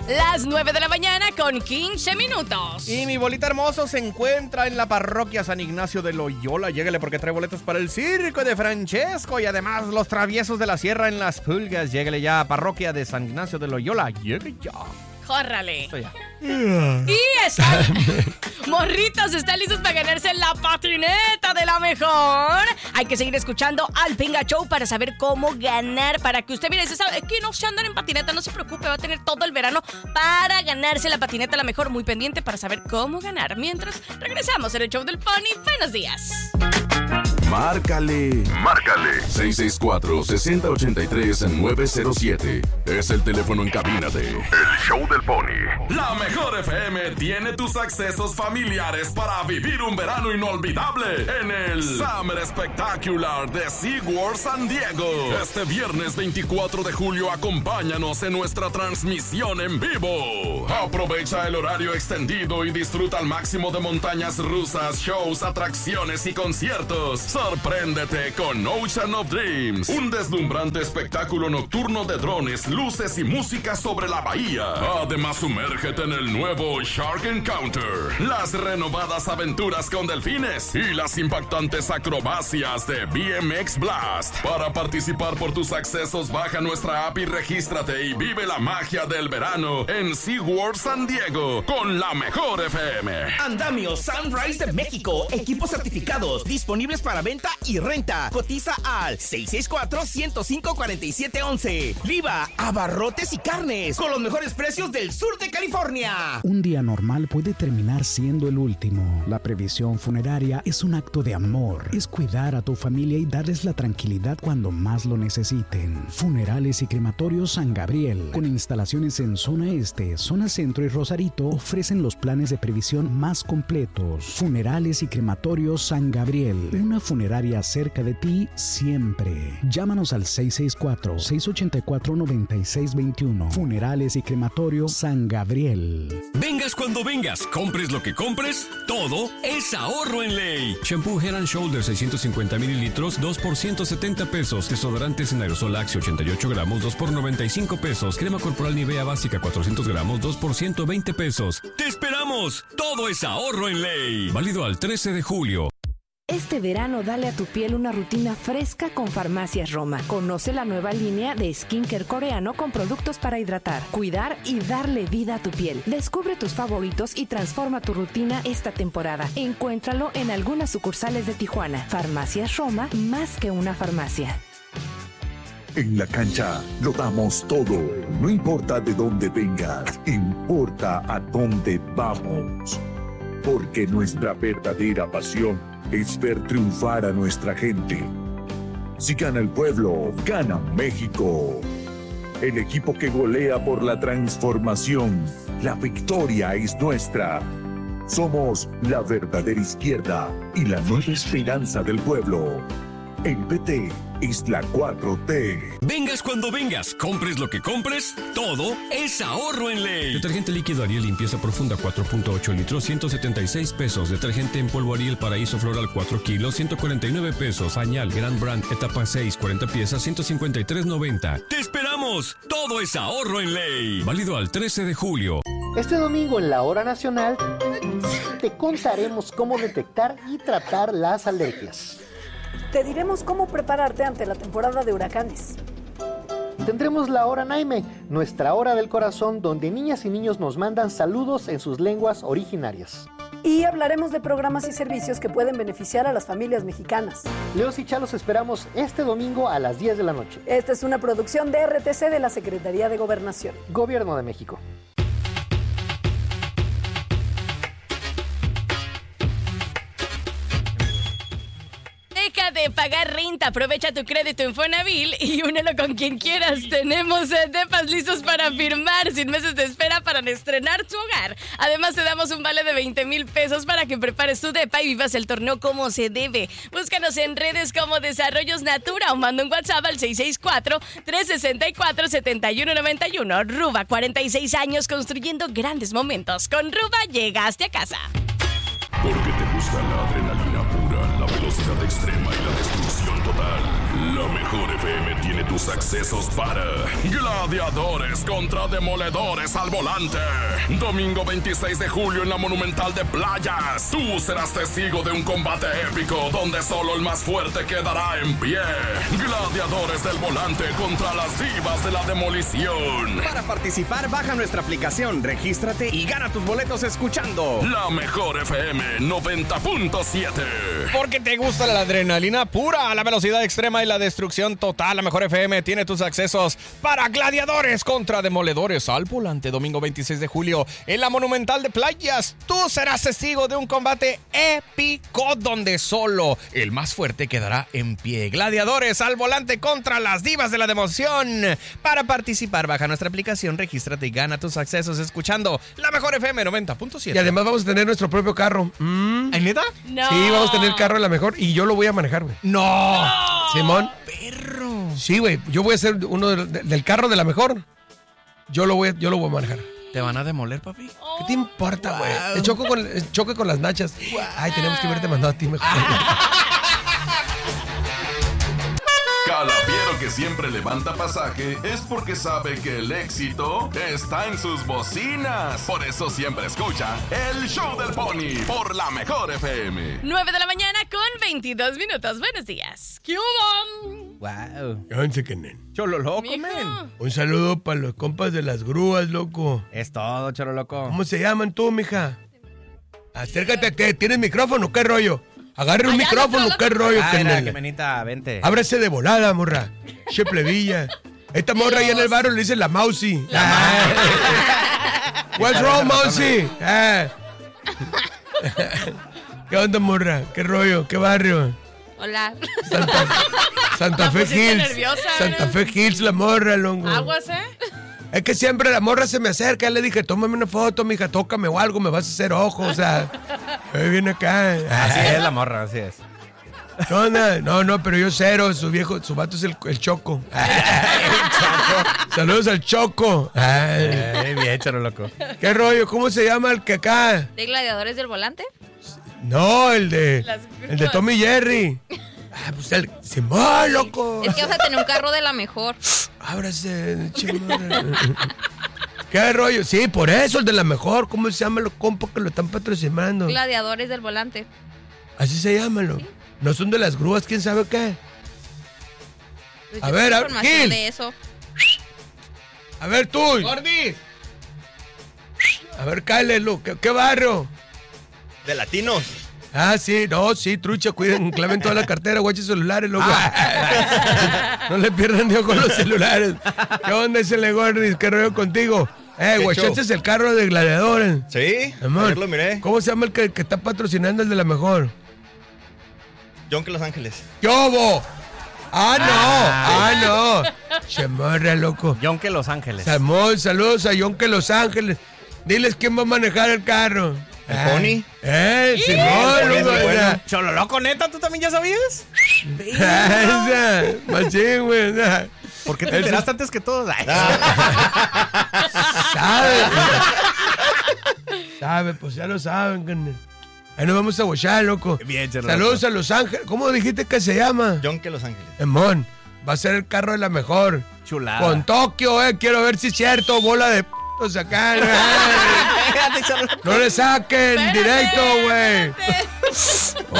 Las 9 de la mañana con 15 minutos. Y mi bolita hermoso se encuentra en la parroquia San Ignacio de Loyola. Lléguele porque trae boletos para el circo de Francesco y además los traviesos de la sierra en Las Pulgas. Lléguele ya a parroquia de San Ignacio de Loyola. Llegue ya. Córrale. Estoy ya. Y están morritos, están listos para ganarse la patineta de la mejor. Hay que seguir escuchando al Venga Show para saber cómo ganar. Para que usted, mire, si sabe que no se andan en patineta, no se preocupe, va a tener todo el verano para ganarse la patineta a la mejor. Muy pendiente para saber cómo ganar. Mientras regresamos en el show del Pony. Buenos días. Márcale 664-6083-907. Es el teléfono en cabina de El Show del Pony. La Mejor FM tiene tus accesos familiares para vivir un verano inolvidable en el Summer Spectacular de SeaWorld San Diego. Este viernes 24 de julio acompáñanos en nuestra transmisión en vivo. Aprovecha el horario extendido y disfruta al máximo de montañas rusas, shows, atracciones y conciertos. Sorpréndete con Ocean of Dreams, un deslumbrante espectáculo nocturno de drones, luces y música sobre la bahía. Además, sumérgete en el nuevo Shark Encounter, las renovadas aventuras con delfines y las impactantes acrobacias de BMX Blast. Para participar por tus accesos, baja nuestra app y regístrate y vive la magia del verano en SeaWorld San Diego con la Mejor FM. Andamio Sunrise de México, equipos certificados disponibles para venta y renta. Cotiza al 664-105-4711. Viva Abarrotes y Carnes con los mejores precios del sur de California. Un día normal puede terminar siendo el último. La previsión funeraria es un acto de amor. Es cuidar a tu familia y darles la tranquilidad cuando más lo necesiten. Funerales y Crematorios San Gabriel, con instalaciones en zona este, zona centro y Rosarito, ofrecen los planes de previsión más completos. Funerales y Crematorios San Gabriel, una funeraria cerca de ti siempre. Llámanos al 664-684-9621. Funerales y Crematorio San Gabriel. Vengas cuando vengas, compres lo que compres, todo es ahorro en ley. Shampoo Head and Shoulders 650 mililitros, 2 por 170 pesos. Desodorantes en aerosol Axe 88 gramos, 2 por 95 pesos. Crema corporal Nivea básica 400 gramos, 2 por 120 pesos. ¡Te esperamos! Todo es ahorro en ley. Válido al 13 de julio. Este verano dale a tu piel una rutina fresca con Farmacias Roma. Conoce la nueva línea de skincare coreano con productos para hidratar, cuidar y darle vida a tu piel. Descubre tus favoritos y transforma tu rutina esta temporada. Encuéntralo en algunas sucursales de Tijuana. Farmacias Roma, más que una farmacia. En la cancha lo damos todo. No importa de dónde vengas, importa a dónde vamos. Porque nuestra verdadera pasión es ver triunfar a nuestra gente. Si gana el pueblo, gana México. El equipo que golea por la transformación. La victoria es nuestra. Somos la verdadera izquierda y la nueva esperanza del pueblo. El PT es la 4T. Vengas cuando vengas, compres lo que compres, todo es ahorro en ley. Detergente líquido Ariel limpieza profunda 4.8 litros, 176 pesos. Detergente en polvo Ariel Paraíso Floral 4 kilos, 149 pesos. Pañal Grand Brand etapa 6, 40 piezas, 153.90. ¡Te esperamos! Todo es ahorro en ley. Válido al 13 de julio. Este domingo en la Hora Nacional te contaremos cómo detectar y tratar las alergias. Te diremos cómo prepararte ante la temporada de huracanes. Tendremos la Hora Naime, nuestra hora del corazón, donde niñas y niños nos mandan saludos en sus lenguas originarias. Y hablaremos de programas y servicios que pueden beneficiar a las familias mexicanas. Leos y Chalos esperamos este domingo a las 10 de la noche. Esta es una producción de RTC de la Secretaría de Gobernación. Gobierno de México. Deja de pagar renta, aprovecha tu crédito Infonavit y únelo con quien quieras. Tenemos depas listos para firmar, sin meses de espera para estrenar tu hogar. Además te damos un vale de 20,000 pesos para que prepares tu depa y vivas el torneo como se debe. Búscanos en redes como Desarrollos Natura o manda un WhatsApp al 664-364-7191. Ruba, 46 años construyendo grandes momentos. Con Ruba llegaste a casa. Porque te gusta la adrenalina pura, la velocidad extrema y la destrucción total. La La Mejor FM tiene tus accesos para Gladiadores contra Demoledores al Volante. Domingo 26 de julio en la Monumental de Playas. Tú serás testigo de un combate épico donde solo el más fuerte quedará en pie. Gladiadores del Volante contra las divas de la demolición. Para participar, baja nuestra aplicación, regístrate y gana tus boletos escuchando La Mejor FM 90.7. Porque te gusta la adrenalina pura, la velocidad extrema y la destrucción total. La Mejor FM tiene tus accesos para Gladiadores contra Demoledores al Volante. Domingo 26 de julio en la Monumental de Playas. Tú serás testigo de un combate épico donde solo el más fuerte quedará en pie. Gladiadores al Volante contra las divas de la demolición. Para participar, baja nuestra aplicación, regístrate y gana tus accesos escuchando La Mejor FM 90.7. Y además vamos a tener nuestro propio carro. ¿En neta? No. Sí, vamos a tener carro en La Mejor y yo lo voy a manejar, güey. ¡No! Simón. ¡Perro! Sí, güey. Yo voy a ser uno del carro de La Mejor. Yo lo voy a manejar. ¿Te van a demoler, papi? ¿Qué te importa, güey? El choque con las nachas. Ay, tenemos que verte mandado a ti mejor. Calafiero que siempre levanta pasaje es porque sabe que el éxito está en sus bocinas. Por eso siempre escucha el Show del Pony por La Mejor FM. 9 de la mañana con 22 minutos. Buenos días. ¿Qué hubo? Wow. Fíjense que nen. Cholo loco, Mijo. men. Un saludo para los compas de las grúas, loco. Es todo, cholo loco. ¿Cómo se llaman tú, mija? Acércate, ¿tienes micrófono? ¿Qué rollo? Agarre un Allá, micrófono, loco. ¿qué rollo? Ah, mira, carnal? que menita, vente. Ábrase de volada, morra. Che plebilla. Esta morra allá en el barrio le dice la Mausi. What's wrong, Mausi? ¿Qué onda, morra? ¿Qué rollo? ¿Qué barrio? Hola. Santa Fe pusiste Hills. nerviosa, Santa Fe Hills, la morra, longo. Aguas, Es que siempre la morra se me acerca. Le dije, tómame una foto, mija, tócame o algo, me vas a hacer ojos. O sea, viene acá. Así es la morra, así es. ¿Qué onda? No, pero yo cero. Su vato es el Choco. Saludos al Choco. Bien, cholo loco. ¿Qué rollo? ¿Cómo se llama el que acá? ¿De Gladiadores del Volante? No, el de Tommy Jerry. Pues el Simón, loco. Es que vas a tener un carro de La Mejor. Ábrase, chingón. ¿Qué rollo? Sí, por eso el de La Mejor. ¿Cómo se llama los compas que lo están patrocinando? Gladiadores del Volante. Así se llaman. ¿Sí? No son de las grúas, ¿quién sabe qué? Pues A yo ver, tengo información Gil. de eso. A ver tú. ¡Gordi! A ver, cáele, ¿qué barrio? De latinos. Ah, sí, trucha, cuiden, claven toda la cartera, guachen celulares, loco. No le pierdan Dios con los celulares. ¿Qué onda ese Legordis? ¿Qué rollo contigo? Guachaste es el carro de Gladiadores. Sí, amor, ayer lo miré. ¿Cómo se llama el que está patrocinando el de La Mejor? John que Los Ángeles. ¡Yobo! No. Chamorra, loco. John que Los Ángeles. Saludos a John que Los Ángeles. Diles quién va a manejar el carro. ¿El Pony? Simón, loco. Bueno. Cholo loco, neta, ¿tú también ya sabías? Machín, güey. ¿Por qué te enteraste antes que todos? Sabe, pues ya lo saben, carnal. Ahí nos vamos a bochar, loco. Bien, cholo. Saludos a Los Ángeles. ¿Cómo dijiste que se llama? John que Los Ángeles. Emón, va a ser el carro de La Mejor. Chulada. Con Tokio, quiero ver si es cierto. Bola de acá. No le saquen directo, güey.